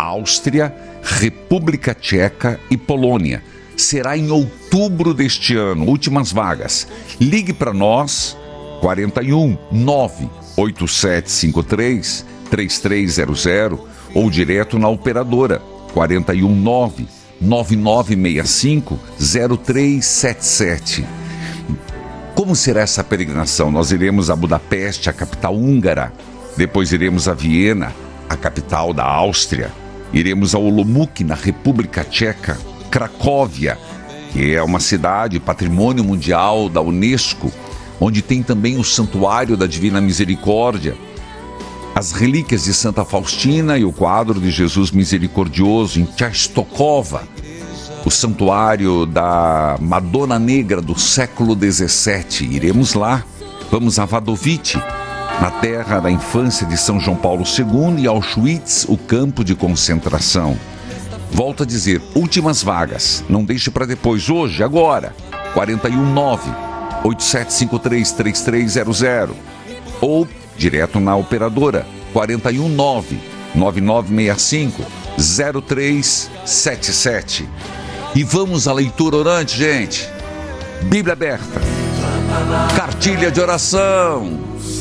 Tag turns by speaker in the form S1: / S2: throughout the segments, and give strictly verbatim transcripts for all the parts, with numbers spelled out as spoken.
S1: Áustria, República Tcheca e Polônia. Será em outubro deste ano, últimas vagas. Ligue para nós, quarenta e um, nove oito sete cinco três, três três zero zero, ou direto na operadora, quarenta e um, nove nove nove seis cinco, zero três sete sete. Como será essa peregrinação? Nós iremos a Budapeste, a capital húngara, depois iremos a Viena, a capital da Áustria, iremos a Olomouc, na República Tcheca, Cracóvia, que é uma cidade patrimônio mundial da Unesco, onde tem também o Santuário da Divina Misericórdia, as relíquias de Santa Faustina e o quadro de Jesus Misericordioso, em Częstochowa, o Santuário da Madonna Negra do século dezessete. Iremos lá. Vamos a Wadowice, na terra da infância de São João Paulo segundo, e Auschwitz, o campo de concentração. Volto a dizer, últimas vagas. Não deixe para depois, hoje, agora. quarenta e um, nove oito sete cinco três, três três zero zero. Ou direto na operadora, quarenta e um, nove nove nove seis cinco, zero três sete sete. E vamos à leitura orante, gente. Bíblia aberta. Cartilha de oração.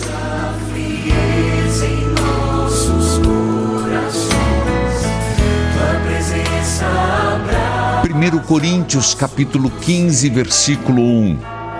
S1: primeiro Coríntios, capítulo quinze, versículo um.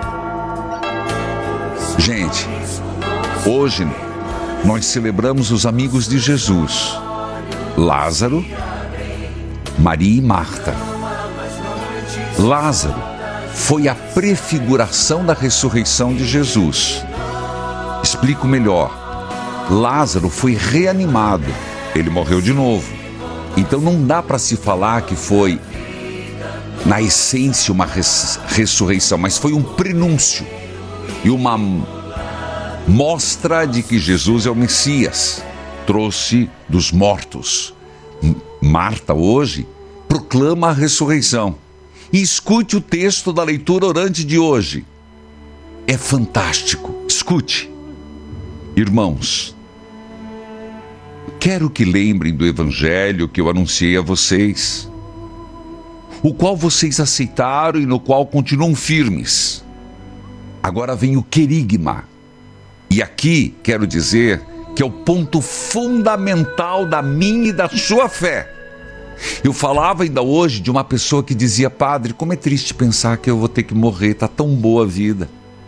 S1: Gente, hoje nós celebramos os amigos de Jesus, Lázaro, Maria e Marta. Lázaro foi a prefiguração da ressurreição de Jesus. Explico melhor. Lázaro foi reanimado, ele morreu de novo. Então não dá para se falar que foi, na essência, uma res- ressurreição, mas foi um prenúncio e uma mostra de que Jesus é o Messias, trouxe dos mortos. Marta hoje proclama a ressurreição. E escute o texto da leitura orante de hoje. É fantástico. Escute. Irmãos, quero que lembrem do evangelho que eu anunciei a vocês, o qual vocês aceitaram e no qual continuam firmes. Agora vem o querigma. E aqui quero dizer que é o ponto fundamental da minha e da sua fé. Eu falava ainda hoje de uma pessoa que dizia: padre, como é triste pensar que eu vou ter que morrer, tá tão boa a vida.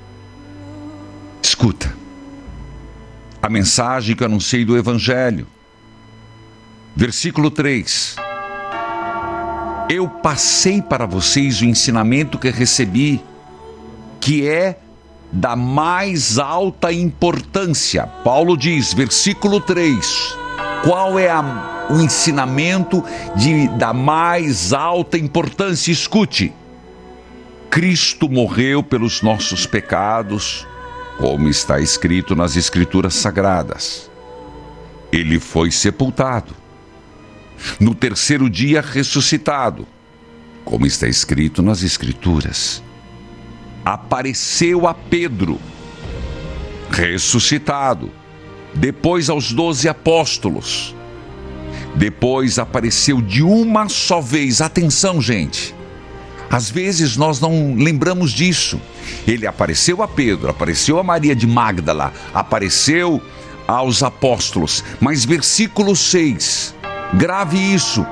S1: Escuta, a mensagem que eu anunciei do evangelho, versículo três. Eu passei para vocês o ensinamento que recebi, que é da mais alta importância. Paulo diz, versículo três, qual é a o ensinamento de, da mais alta importância? Escute. Cristo morreu pelos nossos pecados, como está escrito nas Escrituras Sagradas. Ele foi sepultado. No terceiro dia ressuscitado, como está escrito nas Escrituras. Apareceu a Pedro, ressuscitado. Depois aos doze apóstolos. Depois apareceu de uma só vez. Atenção, gente. Às vezes nós não lembramos disso. Ele apareceu a Pedro, apareceu a Maria de Magdala, apareceu aos apóstolos. Mas versículo seis, grave isso.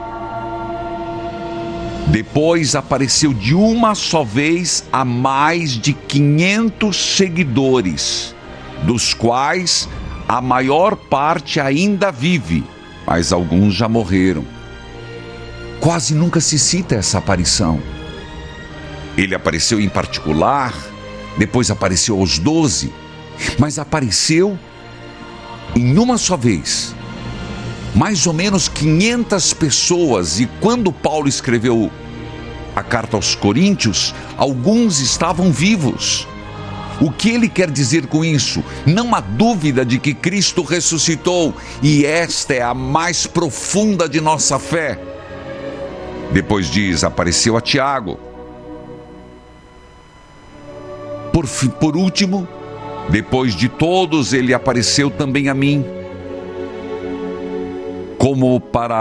S1: Depois apareceu de uma só vez a mais de quinhentos seguidores, dos quais a maior parte ainda vive, mas alguns já morreram. Quase nunca se cita essa aparição. Ele apareceu em particular, depois apareceu aos doze, mas apareceu em uma só vez. Mais ou menos quinhentas pessoas, e quando Paulo escreveu a carta aos Coríntios, alguns estavam vivos. O que ele quer dizer com isso? Não há dúvida de que Cristo ressuscitou, e esta é a mais profunda de nossa fé. Depois diz, apareceu a Tiago. Por, por último, depois de todos, ele apareceu também a mim, como para